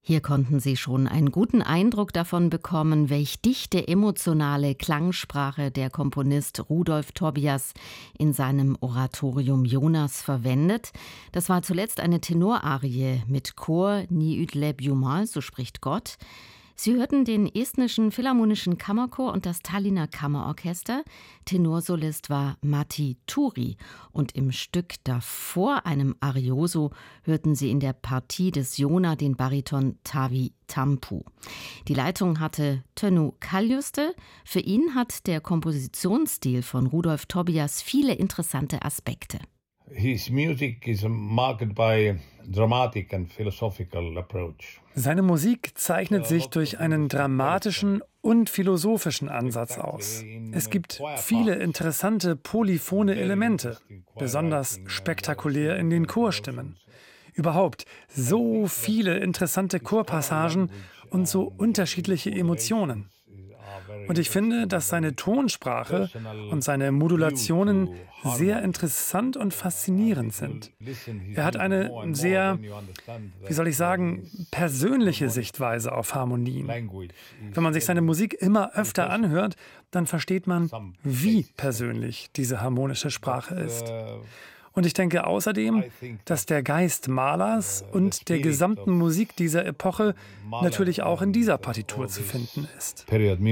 Hier konnten Sie schon einen guten Eindruck davon bekommen, welch dichte emotionale Klangsprache der Komponist Rudolf Tobias in seinem Oratorium Jonas verwendet. Das war zuletzt eine Tenorarie mit Chor Ni ut leb Jumal, so spricht Gott. Sie hörten den Estnischen Philharmonischen Kammerchor und das Tallinner Kammerorchester. Tenorsolist war Matti Turi. Und im Stück davor, einem Arioso, hörten Sie in der Partie des Jona den Bariton Tavi Tampu. Die Leitung hatte Tönnu Kaljuste. Für ihn hat der Kompositionsstil von Rudolf Tobias viele interessante Aspekte. His music is marked by dramatic and philosophical approach. Seine Musik zeichnet sich durch einen dramatischen und philosophischen Ansatz aus. Es gibt viele interessante polyphone Elemente, besonders spektakulär in den Chorstimmen. Überhaupt so viele interessante Chorpassagen und so unterschiedliche Emotionen. Und ich finde, dass seine Tonsprache und seine Modulationen sehr interessant und faszinierend sind. Er hat eine sehr, persönliche Sichtweise auf Harmonien. Wenn man sich seine Musik immer öfter anhört, dann versteht man, wie persönlich diese harmonische Sprache ist. Und ich denke außerdem, dass der Geist Mahlers und der gesamten Musik dieser Epoche natürlich auch in dieser Partitur zu finden ist.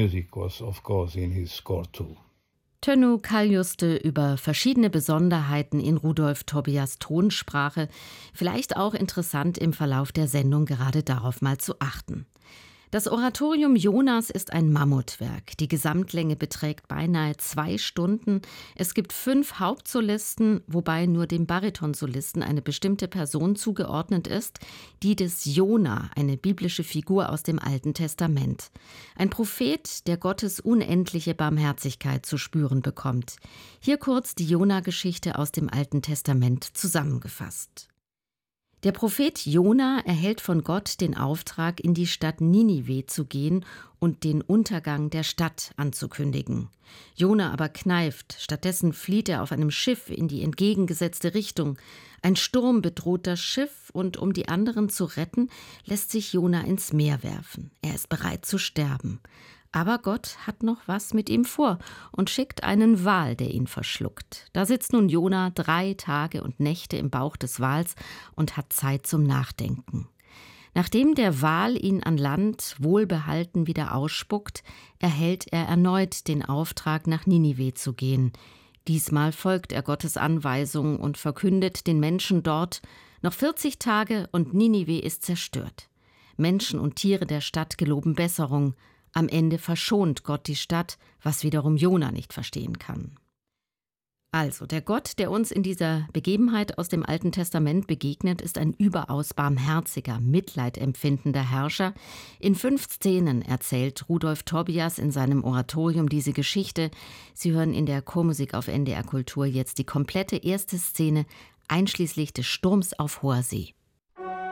Tönnu Kaljuste über verschiedene Besonderheiten in Rudolf Tobias Tonsprache. Vielleicht auch interessant im Verlauf der Sendung gerade darauf mal zu achten. Das Oratorium Jonas ist ein Mammutwerk. Die Gesamtlänge beträgt beinahe 2 Stunden. Es gibt 5 Hauptsolisten, wobei nur dem Baritonsolisten eine bestimmte Person zugeordnet ist, die des Jona, eine biblische Figur aus dem Alten Testament. Ein Prophet, der Gottes unendliche Barmherzigkeit zu spüren bekommt. Hier kurz die Jona-Geschichte aus dem Alten Testament zusammengefasst. Der Prophet Jona erhält von Gott den Auftrag, in die Stadt Ninive zu gehen und den Untergang der Stadt anzukündigen. Jona aber kneift, stattdessen flieht er auf einem Schiff in die entgegengesetzte Richtung. Ein Sturm bedroht das Schiff und um die anderen zu retten, lässt sich Jona ins Meer werfen. Er ist bereit zu sterben. Aber Gott hat noch was mit ihm vor und schickt einen Wal, der ihn verschluckt. Da sitzt nun Jona 3 Tage und Nächte im Bauch des Wals und hat Zeit zum Nachdenken. Nachdem der Wal ihn an Land wohlbehalten wieder ausspuckt, erhält er erneut den Auftrag, nach Ninive zu gehen. Diesmal folgt er Gottes Anweisung und verkündet den Menschen dort: Noch 40 Tage und Ninive ist zerstört. Menschen und Tiere der Stadt geloben Besserung. Am Ende verschont Gott die Stadt, was wiederum Jona nicht verstehen kann. Also, der Gott, der uns in dieser Begebenheit aus dem Alten Testament begegnet, ist ein überaus barmherziger, mitleidempfindender Herrscher. In 5 Szenen erzählt Rudolf Tobias in seinem Oratorium diese Geschichte. Sie hören in der Chormusik auf NDR Kultur jetzt die komplette erste Szene, einschließlich des Sturms auf hoher See.